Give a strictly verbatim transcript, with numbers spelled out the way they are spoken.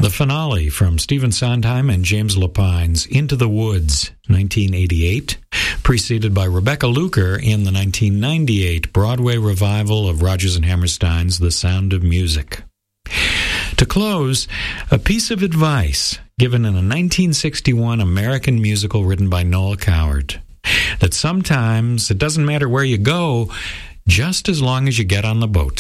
the finale from Stephen Sondheim and James Lapine's Into the Woods, nineteen eighty-eight, preceded by Rebecca Luker in the nineteen ninety-eight Broadway revival of Rodgers and Hammerstein's The Sound of Music. To close, a piece of advice given in a nineteen sixty-one American musical written by Noel Coward, that sometimes it doesn't matter where you go, just as long as you get on the boat.